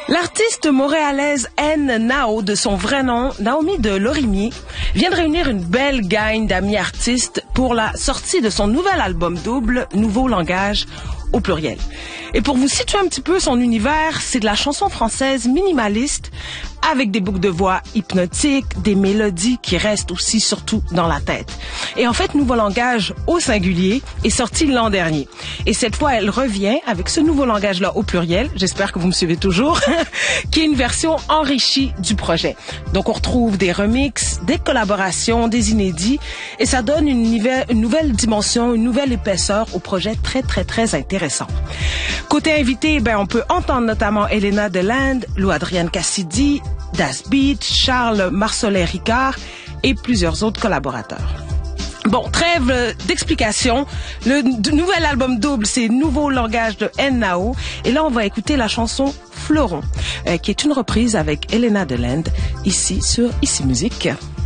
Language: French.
L'artiste montréalaise N. Nao, de son vrai nom, Naomi de Lorimier, vient de réunir une belle gang d'amis artistes pour la sortie de son nouvel album double, Nouveau langage, au pluriel. Et pour vous situer un petit peu son univers, c'est de la chanson française minimaliste avec des boucles de voix hypnotiques, des mélodies qui restent aussi surtout dans la tête. Et en fait, Nouveau langage au singulier est sorti l'an dernier. Et cette fois, elle revient avec ce nouveau langage-là au pluriel, j'espère que vous me suivez toujours, qui est une version enrichie du projet. Donc on retrouve des remixes, des collaborations, des inédits, et ça donne une nouvelle dimension, une nouvelle épaisseur au projet très intéressant. Côté invité, on peut entendre notamment Elena Deland, Lou Adrienne Cassidy, Das Beat, Charles Marsollet-Ricard et plusieurs autres collaborateurs. Bon, trêve d'explications. Le nouvel album double, c'est Nouveau langage de N. Nao. Et là, on va écouter la chanson Fleuron, qui est une reprise avec Elena Deland, ici sur Ici Musique.